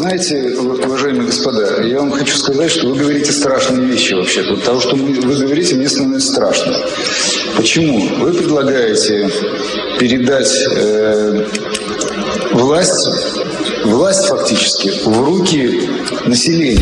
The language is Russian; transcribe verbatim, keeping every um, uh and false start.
знаете, уважаемые господа, я вам хочу сказать, что вы говорите страшные вещи вообще-то. Того, что вы говорите, мне становится страшно. Почему? Вы предлагаете передать э, власть, власть фактически в руки населения.